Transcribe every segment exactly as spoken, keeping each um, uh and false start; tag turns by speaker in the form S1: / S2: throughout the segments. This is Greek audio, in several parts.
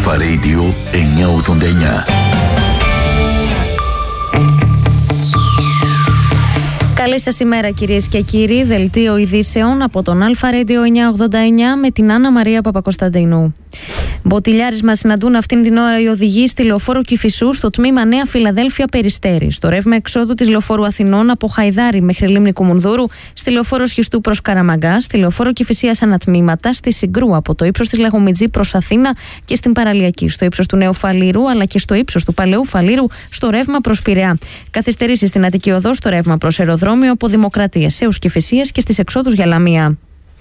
S1: Αλφα Radio εννιακόσια ογδόντα εννιά.
S2: Καλή σας ημέρα κυρίες και κύριοι, δελτίο ειδήσεων από τον Αλφα Radio εννιακόσια ογδόντα εννιά με την Άννα Μαρία Παπακοσταντίνου. Μποτιλιάρισμα συναντούν αυτήν την ώρα οι οδηγοί στη λεωφόρο Κηφισού στο τμήμα Νέα Φιλαδέλφια Περιστέρη. Στο ρεύμα εξόδου της λεωφόρου Αθηνών από Χαϊδάρη μέχρι Λίμνη Κουμουνδούρου, στη λεωφόρο Σχιστού προς Καραμαγκά, στη λεωφόρο Κηφισίας ανατμήματα, στη Συγκρού από το ύψος της Λαγομιτζή προς Αθήνα και στην Παραλιακή, στο ύψος του Νέου Φαλήρου αλλά και στο ύψος του Παλαιού Φαλήρου, στο ρεύμα προς Πειραιά. Καθυστερήσεις στην Αττική Οδό, στο ρεύμα προς Αεροδρόμιο από Δημοκρατίας έως Κηφισίας και στις εξόδους για Λαμία.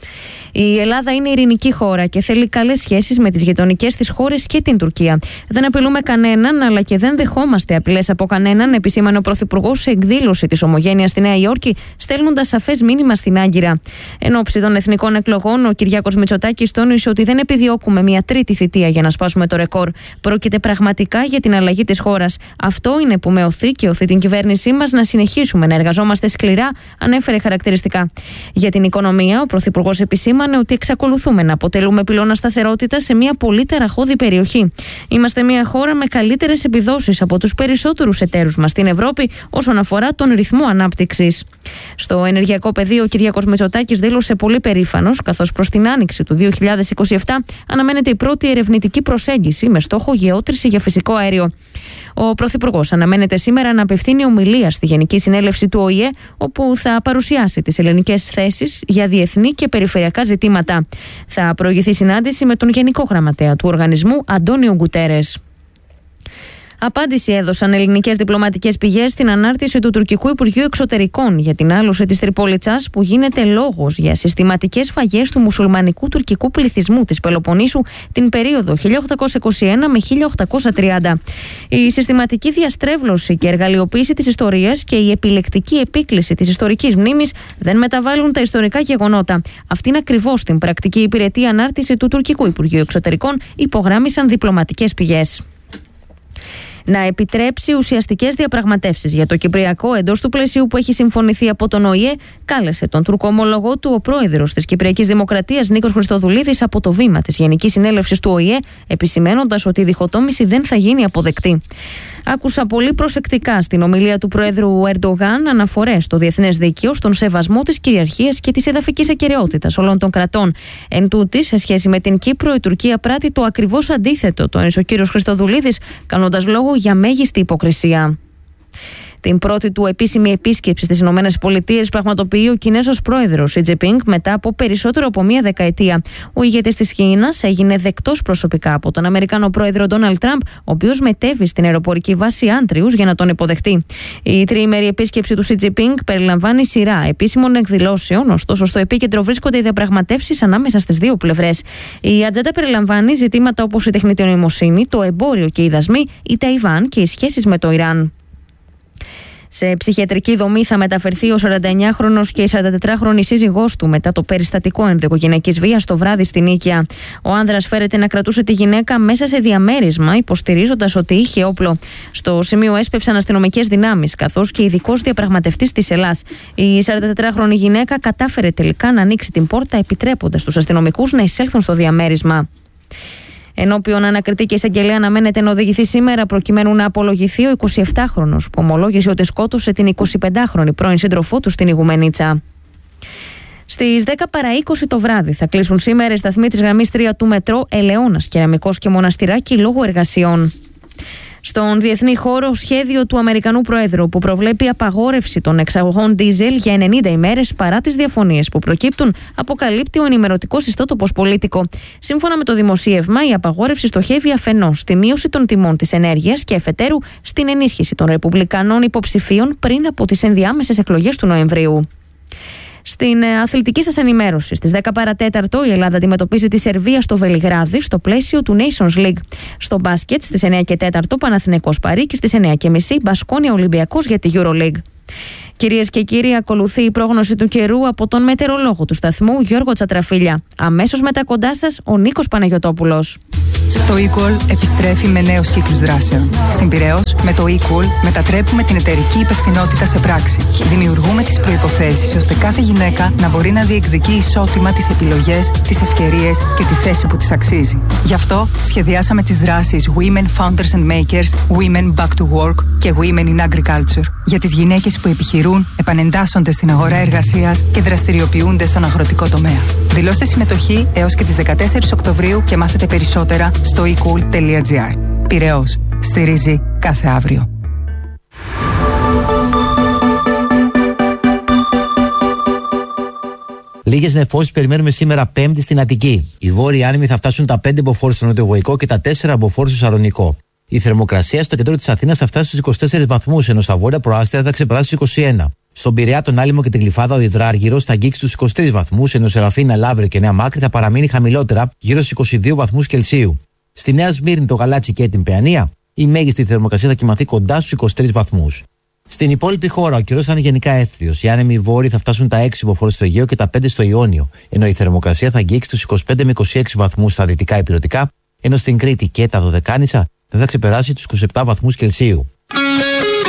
S2: Η Ελλάδα είναι ειρηνική χώρα και θέλει καλές σχέσεις με τις γειτονικές της χώρες και την Τουρκία. Δεν απειλούμε κανέναν, αλλά και δεν δεχόμαστε απειλές από κανέναν, επισήμανε ο Πρωθυπουργός σε εκδήλωση της Ομογένειας στη Νέα Υόρκη, στέλνοντας σαφές μήνυμα στην Άγκυρα. Εν ώψη των εθνικών εκλογών, ο Κυριάκος Μητσοτάκης τόνισε ότι δεν επιδιώκουμε μια τρίτη θητεία για να σπάσουμε το ρεκόρ. Πρόκειται πραγματικά για την αλλαγή της χώρας. Αυτό είναι που με οθεί και οθεί την κυβέρνησή μας να συνεχίσουμε να εργαζόμαστε σκληρά, ανέφερε χαρακτηριστικά. Για την οικονομία, ο Πρωθυπουργός επισήμανε ότι εξακολουθούμε να αποτελούμε πυλώνα σταθερότητα σε μια πολύ ταραχώδη περιοχή. Είμαστε μια χώρα με καλύτερες επιδόσεις από τους περισσότερους εταίρους μας στην Ευρώπη όσον αφορά τον ρυθμό ανάπτυξης. Στο ενεργειακό πεδίο, ο Κυριάκος Μητσοτάκης δήλωσε πολύ περήφανος, καθώς προς την άνοιξη του δύο χιλιάδες είκοσι επτά αναμένεται η πρώτη ερευνητική προσέγγιση με στόχο γεώτρηση για φυσικό αέριο. Ο Πρωθυπουργός αναμένεται σήμερα να απευθύνει ομιλία στη Γενική Συνέλευση του Ο Η Ε, όπου θα παρουσιάσει τις ελληνικές θέσεις για διεθνή και περιφερειακά ζητήματα. Θα προηγηθεί συνάντηση με τον Γενικό Γραμματέα του οργανισμού, Αντώνιο Γκουτέρες. Απάντηση έδωσαν ελληνικές διπλωματικές πηγές στην ανάρτηση του τουρκικού Υπουργείου Εξωτερικών για την άλωση της Τριπολιτσάς, που γίνεται λόγος για συστηματικές σφαγές του μουσουλμανικού τουρκικού πληθυσμού της Πελοποννήσου την περίοδο χίλια οκτακόσια είκοσι ένα με χίλια οκτακόσια τριάντα. Η συστηματική διαστρέβλωση και εργαλειοποίηση της ιστορίας και η επιλεκτική επίκληση της ιστορικής μνήμης δεν μεταβάλλουν τα ιστορικά γεγονότα. Αυτή είναι ακριβώς την πρακτική υπηρετή ανάρτηση του τουρκικού Υπουργείου Εξωτερικών, υπογράμμισαν διπλωματικές πηγές. Να επιτρέψει ουσιαστικές διαπραγματεύσεις για το Κυπριακό εντός του πλαισίου που έχει συμφωνηθεί από τον Ο Η Ε, κάλεσε τον Τούρκο ομολογό του ο πρόεδρος της Κυπριακής Δημοκρατίας Νίκος Χριστοδουλίδης από το βήμα της Γενικής Συνέλευσης του Ο Η Ε, επισημένοντας ότι η διχοτόμηση δεν θα γίνει αποδεκτή. Άκουσα πολύ προσεκτικά στην ομιλία του Προέδρου Ερντογάν αναφορές στο διεθνές δίκαιο, στον σεβασμό της κυριαρχίας και της εδαφικής ακεραιότητας όλων των κρατών. Εν τούτη, σε σχέση με την Κύπρο, η Τουρκία πράττει το ακριβώς αντίθετο, τόνισε ο κύριος Χριστοδουλίδης, κάνοντας λόγο για μέγιστη υποκρισία. Την πρώτη του επίσημη επίσκεψη στις ΗΠΑ πραγματοποιεί ο Κινέζος πρόεδρος Σι Τζινπίνγκ μετά από περισσότερο από μία δεκαετία. Ο ηγέτης της Κίνας έγινε δεκτός προσωπικά από τον Αμερικάνο πρόεδρο Ντόναλντ Τραμπ, ο οποίος μετέβη στην αεροπορική βάση Άντριους για να τον υποδεχτεί. Η τριήμερη επίσκεψη του Σι Τζινπίνγκ περιλαμβάνει σειρά επίσημων εκδηλώσεων, ωστόσο στο επίκεντρο βρίσκονται οι διαπραγματεύσεις ανάμεσα στις δύο πλευρές. Η ατζέντα περιλαμβάνει ζητήματα όπως η τεχνητή νοημοσύνη, το εμπόριο και οι δασμοί, η Ταϊβάν και οι σχέσεις με το Ιράν. Σε ψυχιατρική δομή θα μεταφερθεί ο σαρανταεννιάχρονος και η σαραντατετράχρονη σύζυγός του μετά το περιστατικό ενδοοικογενειακής βίας το βράδυ στην Νίκαια. Ο άνδρας φέρεται να κρατούσε τη γυναίκα μέσα σε διαμέρισμα, υποστηρίζοντας ότι είχε όπλο. Στο σημείο έσπευσαν αστυνομικές δυνάμεις, καθώς και ειδικός διαπραγματευτής της Ελλάς. Η σαραντατετράχρονη γυναίκα κατάφερε τελικά να ανοίξει την πόρτα, επιτρέποντας τους αστυνομικούς να εισέλθουν στο διαμέρισμα. Ενώπιον ανακριτή και εισαγγελέα αναμένεται να οδηγηθεί σήμερα προκειμένου να απολογηθεί ο εικοσιεπτάχρονος που ομολόγησε ότι σκότωσε την εικοσιπεντάχρονη πρώην σύντροφό του στην Ιγουμενίτσα. Στις δέκα παρά είκοσι το βράδυ θα κλείσουν σήμερα οι σταθμοί της γραμμής τρία του μετρό Ελαιώνας, Κεραμικός και Μοναστηράκι λόγω εργασιών. Στον διεθνή χώρο, σχέδιο του Αμερικανού Προέδρου που προβλέπει απαγόρευση των εξαγωγών ντίζελ για ενενήντα ημέρες παρά τις διαφωνίες που προκύπτουν, αποκαλύπτει ο ενημερωτικός ιστότοπος Πολίτικο. Σύμφωνα με το δημοσίευμα, η απαγόρευση στοχεύει αφενός στη μείωση των τιμών της ενέργειας και αφετέρου στην ενίσχυση των ρεπουμπλικανών υποψηφίων πριν από τις ενδιάμεσες εκλογές του Νοεμβρίου. Στην αθλητική σας ενημέρωση, στις δέκα παρά τέταρτο η Ελλάδα αντιμετωπίζει τη Σερβία στο Βελιγράδι στο πλαίσιο του Nations League. Στο μπάσκετ στις εννιά και τέσσερα Παναθηναϊκός Παρί και στις εννιά και μισή Μπασκόνια Ολυμπιακός για τη EuroLeague. Κυρίες και κύριοι, ακολουθεί η πρόγνωση του καιρού από τον μετεωρολόγο του σταθμού Γιώργο Τσατραφίλια. Αμέσως μετά κοντά σας ο Νίκος Παναγιωτόπουλος.
S3: Το eCool επιστρέφει με νέους κύκλους δράσεων. Στην Πειραιώς, με το eCool μετατρέπουμε την εταιρική υπευθυνότητα σε πράξη. Δημιουργούμε τις προϋποθέσεις ώστε κάθε γυναίκα να μπορεί να διεκδικεί ισότιμα τις επιλογές, τις ευκαιρίες και τη θέση που της αξίζει. Γι' αυτό σχεδιάσαμε τις δράσεις Women Founders and Makers, Women Back to Work και Women in Agriculture. Για τις γυναίκες που επιχειρούν, επανεντάσσονται στην αγορά εργασίας και δραστηριοποιούνται στον αγροτικό τομέα. Δηλώστε συμμετοχή έως και τις δεκατέσσερις Οκτωβρίου και μάθετε περισσότερα στο ecool τελεία gr. Πειραιώς. Στηρίζει κάθε αύριο.
S4: Λίγες νεφώσεις περιμένουμε σήμερα Πέμπτη στην Αττική. Οι βόρειοι άνεμοι θα φτάσουν τα πέντε μποφόρ στο νοτιοβοϊκό και τα τέσσερα μποφόρ στο Σαλονικό. Η θερμοκρασία στο κέντρο της Αθήνας θα φτάσει στους είκοσι τέσσερις βαθμούς, ενώ στα βόρεια προάστια θα ξεπεράσει τους είκοσι ένα. Στον Πειραιά, τον Άλυμο και την Γλυφάδα, ο Υδράργυρος θα αγγίξει τους είκοσι τρεις βαθμούς, ενώ Σεραφίνα, Λαύριο και Νέα Μάκρη θα παραμείνει χαμηλότερα, γύρω στους είκοσι δύο βαθμούς Κελσίου. Στη Νέα Σμύρνη, το Γαλάτσι και την Παιανία, η μέγιστη θερμοκρασία θα κοιμαθεί κοντά στους είκοσι τρεις βαθμούς. Στην υπόλοιπη χώρα, ο καιρός θα είναι γενικά έθριος. Οι άνεμοι βόρειοι θα φτάσουν τα έξι μποφόρ στο Αιγαίο και τα πέντε στο Ιόνιο, ενώ η θερμοκρασία θα αγγίξει τους είκοσι πέντε με είκοσι έξι βαθμούς στα δυτικά υπηρετικά, ενώ στην Κρήτη και τα Δωδεκάνησα δεν θα ξεπεράσει τους είκοσι επτά βαθμούς Κελσίου.